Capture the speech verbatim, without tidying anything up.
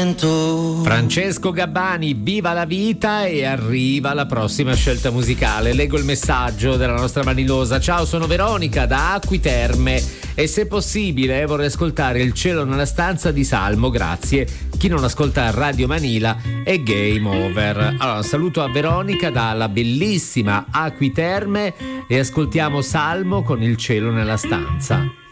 momento. Francesco Gabbani, viva la vita, e arriva la prossima scelta musicale. Leggo il messaggio della nostra Manilosa. Ciao, sono Veronica da Acquiterme e se possibile vorrei ascoltare Il cielo nella stanza di Salmo, grazie. Chi non ascolta Radio Manila è game over. Allora, saluto a Veronica dalla bellissima Acquiterme e ascoltiamo Salmo con Il cielo nella stanza.